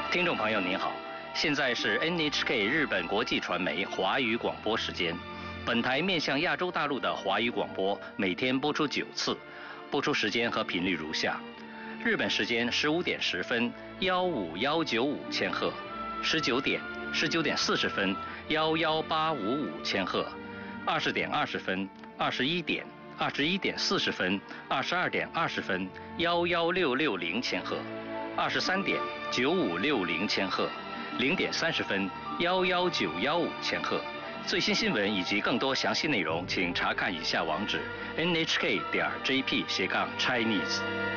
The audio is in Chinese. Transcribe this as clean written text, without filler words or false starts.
听众朋友您好，现在是 NHK 日本国际传媒华语广播时间。本台面向亚洲大陆的华语广播每天播出9次，播出时间和频率如下：日本时间15点10分15195千赫，19点、19点40分11855千赫，20点20分、21点、21点40分、22点20分11660千赫，23点9560千赫，0点30分11915千赫。最新新闻以及更多详细内容，请查看以下网址：nhk.jp/Chinese。